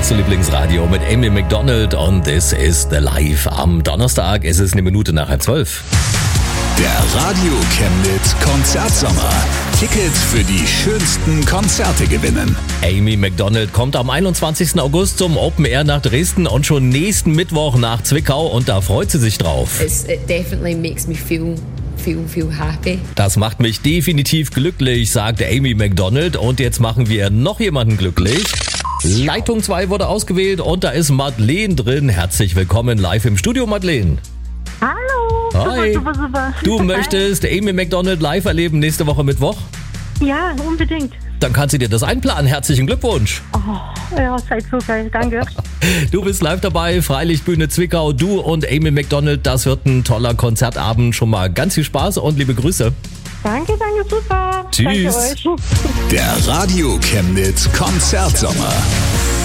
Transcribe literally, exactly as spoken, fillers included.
Machst du Lieblingsradio mit Amy Macdonald und This is the Live am Donnerstag. Es ist eine Minute nach halb zwölf. Der Radio Chemnitz Konzertsommer. Tickets für die schönsten Konzerte gewinnen. Amy Macdonald kommt am einundzwanzigsten August zum Open Air nach Dresden und schon nächsten Mittwoch nach Zwickau und da freut sie sich drauf. It's, it definitely makes me feel Feel, feel happy. Das macht mich definitiv glücklich, sagt Amy Macdonald. Und jetzt machen wir noch jemanden glücklich. Leitung zwei wurde ausgewählt und da ist Madeleine drin. Herzlich willkommen live im Studio, Madeleine. Hallo. Hi. Super, super, super. Du Hi. möchtest Amy Macdonald live erleben nächste Woche Mittwoch? Ja, unbedingt. Dann kannst du dir das einplanen. Herzlichen Glückwunsch. Oh, ja, seid so geil. Danke. Du bist live dabei, Freilichtbühne Zwickau, du und Amy Macdonald. Das wird ein toller Konzertabend. Schon mal ganz viel Spaß und liebe Grüße. Danke, danke, super. Tschüss. Danke euch. Der Radio Chemnitz Konzertsommer.